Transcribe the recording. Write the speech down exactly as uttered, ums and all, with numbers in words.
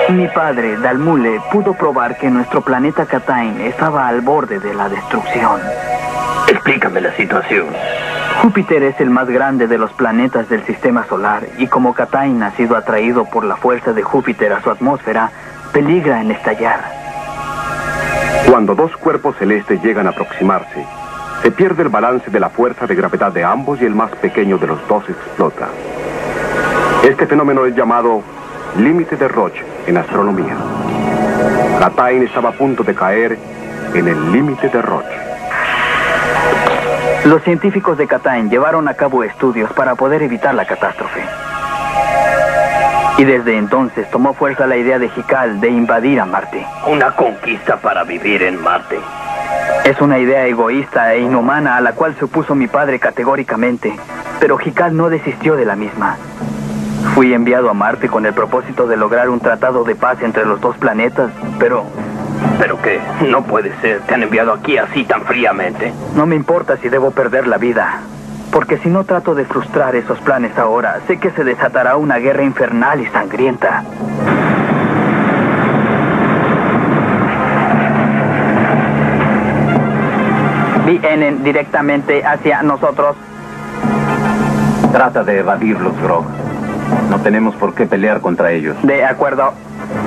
Mi padre, Dalmule, pudo probar que nuestro planeta Katain estaba al borde de la destrucción. Explícame la situación. Júpiter es el más grande de los planetas del sistema solar y como Katain ha sido atraído por la fuerza de Júpiter a su atmósfera, peligra en estallar. Cuando dos cuerpos celestes llegan a aproximarse, se pierde el balance de la fuerza de gravedad de ambos y el más pequeño de los dos explota. Este fenómeno es llamado límite de Roche en astronomía. Katain estaba a punto de caer en el límite de Roche. Los científicos de Katain llevaron a cabo estudios para poder evitar la catástrofe. Y desde entonces tomó fuerza la idea de Hikal de invadir a Marte. Una conquista para vivir en Marte. Es una idea egoísta e inhumana a la cual se opuso mi padre categóricamente, pero Hikal no desistió de la misma. Fui enviado a Marte con el propósito de lograr un tratado de paz entre los dos planetas, pero... ¿Pero qué? No puede ser. ¿Te han enviado aquí así tan fríamente? No me importa si debo perder la vida, porque si no trato de frustrar esos planes ahora, sé que se desatará una guerra infernal y sangrienta. Vienen directamente hacia nosotros. Trata de evadirlos, Grog. No tenemos por qué pelear contra ellos. De acuerdo.